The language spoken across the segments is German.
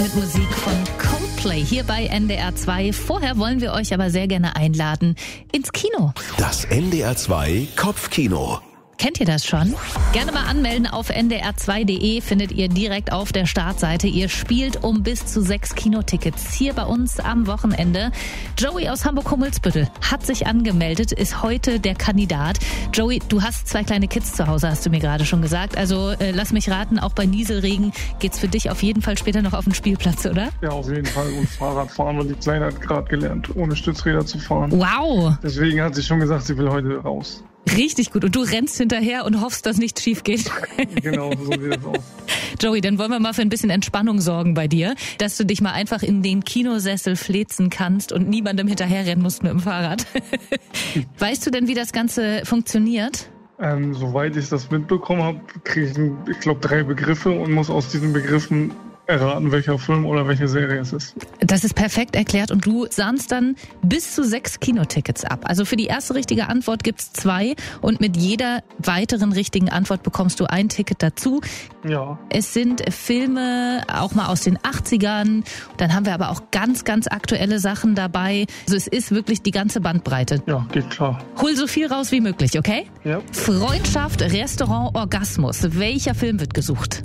mit Musik von Coldplay hier bei NDR 2. Vorher wollen wir euch aber sehr gerne einladen ins Kino. Das NDR 2 Kopfkino. Kennt ihr das schon? Gerne mal anmelden auf ndr2.de, findet ihr direkt auf der Startseite. Ihr spielt um bis zu 6 Kinotickets hier bei uns am Wochenende. Joey aus Hamburg-Hummelsbüttel hat sich angemeldet, ist heute der Kandidat. Joey, du hast 2 kleine Kids zu Hause, hast du mir gerade schon gesagt. Also lass mich raten, auch bei Nieselregen geht's für dich auf jeden Fall später noch auf den Spielplatz, oder? Ja, auf jeden Fall. Und Fahrradfahren, weil die Kleine hat gerade gelernt, ohne Stützräder zu fahren. Wow! Deswegen hat sie schon gesagt, sie will heute raus. Richtig gut. Und du rennst hinterher und hoffst, dass nichts schief geht. Genau, so sieht das aus. Joey, dann wollen wir mal für ein bisschen Entspannung sorgen bei dir, dass du dich mal einfach in den Kinosessel fläzen kannst und niemandem hinterherrennen musst mit dem Fahrrad. Weißt du denn, wie das Ganze funktioniert? Soweit ich das mitbekommen habe, kriege ich glaube 3 Begriffe und muss aus diesen Begriffen erraten, welcher Film oder welche Serie es ist. Das ist perfekt erklärt und du sahnst dann bis zu 6 Kinotickets ab. Also für die erste richtige Antwort gibt's 2 und mit jeder weiteren richtigen Antwort bekommst du ein Ticket dazu. Ja. Es sind Filme auch mal aus den 80ern, dann haben wir aber auch ganz, ganz aktuelle Sachen dabei. Also es ist wirklich die ganze Bandbreite. Ja, geht klar. Hol so viel raus wie möglich, okay? Ja. Freundschaft, Restaurant, Orgasmus. Welcher Film wird gesucht?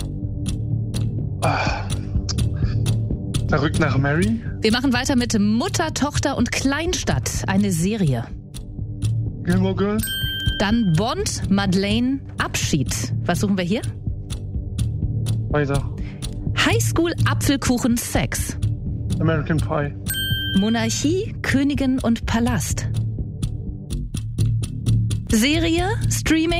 Verrückt nach Mary. Wir machen weiter mit Mutter, Tochter und Kleinstadt, eine Serie. Gilmore Girls. Dann Bond, Madeleine, Abschied. Was suchen wir hier? Weiter. Highschool, Apfelkuchen, Sex. American Pie. Monarchie, Königin und Palast. Serie, Streaming.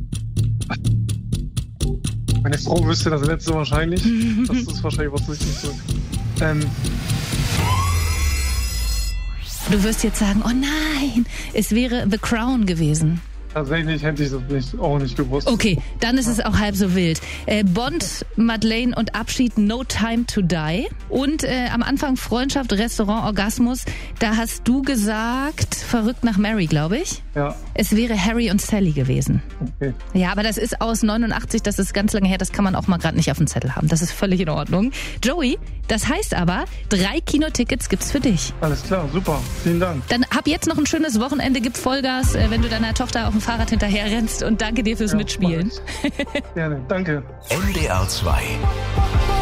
Meine Frau wüsste das letzte wahrscheinlich. Das ist wahrscheinlich was richtig so. Du wirst jetzt sagen, oh nein, es wäre The Crown gewesen. Tatsächlich hätte ich das auch nicht gewusst. Okay, dann ist es auch halb so wild. Bond, Madeleine und Abschied, No Time to Die. Und am Anfang Freundschaft, Restaurant, Orgasmus. Da hast du gesagt, verrückt nach Mary, glaube ich. Ja. Es wäre Harry und Sally gewesen. Okay. Ja, aber das ist aus 89, das ist ganz lange her, das kann man auch mal gerade nicht auf dem Zettel haben. Das ist völlig in Ordnung. Joey, das heißt aber, 3 Kinotickets gibt's für dich. Alles klar, super. Vielen Dank. Dann hab jetzt noch ein schönes Wochenende, gib Vollgas, wenn du deiner Tochter auf dem Fahrrad hinterher rennst und danke dir fürs Mitspielen. Gerne, danke. NDR 2